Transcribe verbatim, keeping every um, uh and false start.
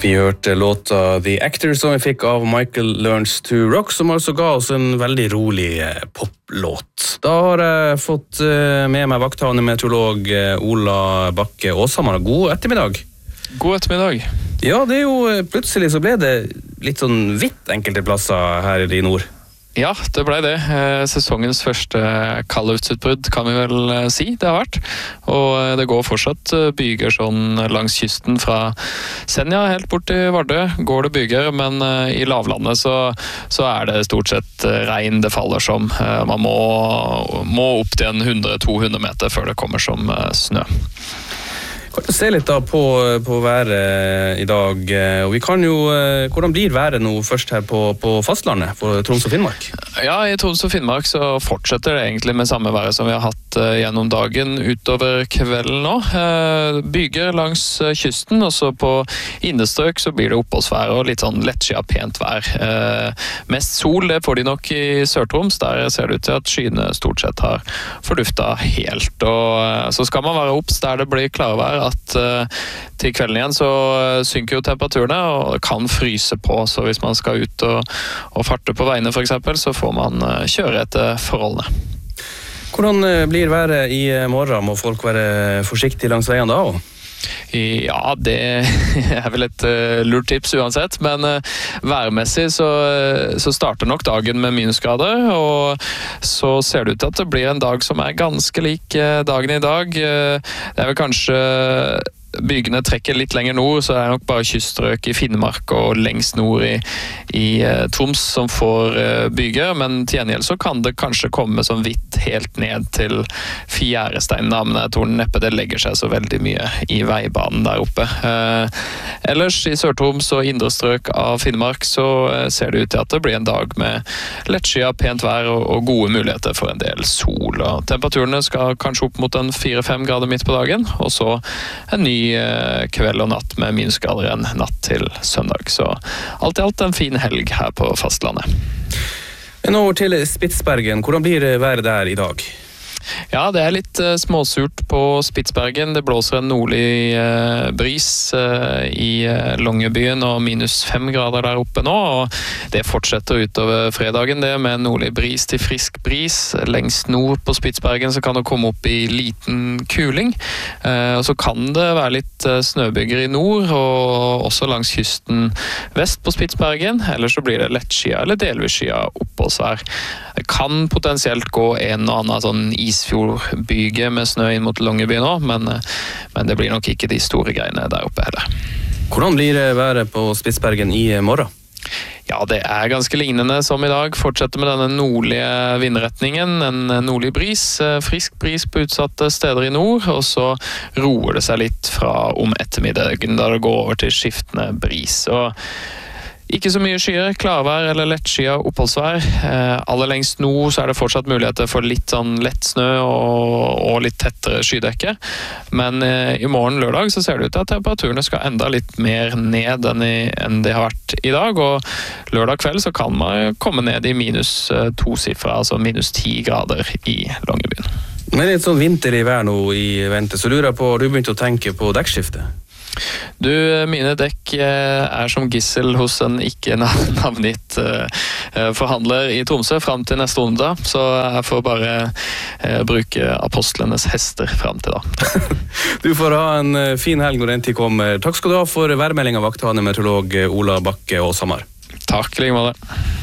Vi hørte låta The Actor som vi fikk av Michael Learns to Rock, som altså ga oss en veldig rolig poplåt. Da har jeg fått med meg vakthavende meteorolog Ola Bakke Åsamar. God ettermiddag. God ettermiddag. Ja, det er jo plutselig så ble det litt sånn vitt enkelte plasser her i nord. Ja, det ble det. Sesongens første kaldututbrudd kan vi vel si det har vært. Og det går fortsatt byger sånn langs kysten fra Senja helt bort til Vardø. Går det byger, men i lavlandet så, så er det stort sett regn det faller som. Man må, må opp til en hundre til to hundre meter før det kommer som snø. Kan du se litt da på, på været i dag, og vi kan jo, hvordan blir været nå først her på, på fastlandet, på Troms og Finnmark? Ja, i Troms og Finnmark så fortsetter det egentlig med samme været som vi har hatt gjennom dagen utover kvelden nå. Byger langs kysten, og så på innestrøk så blir det oppholdsvær og litt sånn lettskyet pent vær. Mest sol, det får de nok i Sør-Troms, der ser det ut til at skyene stort sett har forduftet helt. Og så skal man være opps der det blir klarvær, at uh, til kvelden igjen så synker jo temperaturene og det kan fryse på, så hvis man skal ut og, og farte på veiene for eksempel, så får man uh, kjøre etter forholdene. Hvordan uh, blir været i morgen? Må folk være forsiktige langs veien da også? Ja, det er vel et uh, lurt tips uansett, men uh, værmessig så, så starter nok dagen med minusgrader, og så ser det ut til at det blir en dag som er ganske lik uh, dagen i dag. Uh, det er vel kanskje bygene trekker litt lenger nord, så er det nok bare kyststrøk i Finnmark og lengst nord i, i uh, Troms som får uh, byger, men til gjengjeld så kan det kanskje komme som vidt helt ned til Fjæresteinen, men jeg tror neppe det legger seg så veldig mye i veibanen der oppe. Uh, ellers i Sør-Troms og indre strøk av Finnmark så uh, ser det ut til at det blir en dag med lettskyet, pent vær og, og gode muligheter for en del sol. Og temperaturene skal kanskje opp mot en fire fem grader midt på dagen, og så en ny kveld og natt med minusgrader en natt til søndag. Så alt i alt en fin helg her på fastlandet. Men over til Spitsbergen. Hvordan blir været der i dag? Ja, det er litt uh, småsurt på Spitsbergen. Det blåser en nordlig uh, bris uh, i uh, Longyearbyen og minus fem grader der oppe nå, og det fortsetter utover fredagen det med en nordlig bris til frisk bris. Lengst nord på Spitsbergen så kan det komme opp i liten kuling, uh, og så kan det være litt uh, snøbyger i nord, og også langs kysten vest på Spitsbergen. Ellers så blir det lettskyet eller delvis skyet oppholdsvær. Det kan potensielt gå en og annen sånn isfjordbyge med snø inn mot Longyearbyen nå, men, men det blir nok ikke de store greiene der oppe heller. Hvordan blir det været på Spitsbergen i morgen? Ja, det er ganske lignende som i dag. Fortsetter med denne nordlige vindretningen, en nordlig bris, frisk bris på utsatte steder i nord, og så roer det seg litt fra om ettermiddagen da det går over til skiftende bris. Og ikke så mye skyer, klarvær eller lettskyet oppholdsvær. Eh, aller lengst nord så er det fortsatt muligheter for litt sånn lett snø og, og litt tettere skydekke. Men eh, i morgen lørdag så ser det ut til at temperaturene skal enda litt mer ned enn, i, enn det har vært i dag. Og lørdag kveld så kan man komme ned i minus eh, to sifre, altså minus ti grader i Longyearbyen. Men litt sånn vinter i vær nå i vente, så lurer jeg på, har du begynt å tenke på dekkskifte? Du, mine dekk er som gissel hos en ikke navngitt forhandler i Tromsø frem til neste onsdag, så jeg får bare bruke apostlenes hester frem til da. Du får ha en fin helg når den tid kommer. Takk skal du ha for værmeldingen, vakthavende meteorolog Ola Bakke Åsamar. Takk, like måte.